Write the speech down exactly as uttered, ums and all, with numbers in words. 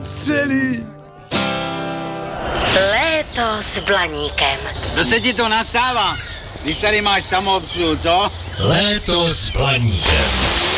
Střelí! Léto s Blaníkem. Co se ti to nasává, když tady máš samoobsluhu, co? Léto s Blaníkem.